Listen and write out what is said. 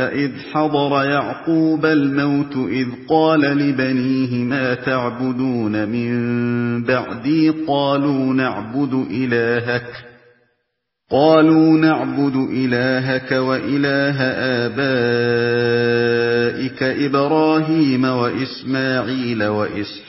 وَإِذْ حَضَرَ يَعْقُوبَ الْمَوْتُ إِذْ قَالَ لِبَنِيهِ مَا تَعْبُدُونَ مِن بَعْدِي قَالُوا نَعْبُدُ إِلَٰهَكَ وَإِلَٰهَ آبَائِكَ إِبْرَاهِيمَ وَإِسْمَاعِيلَ وَإِسْحَاقَ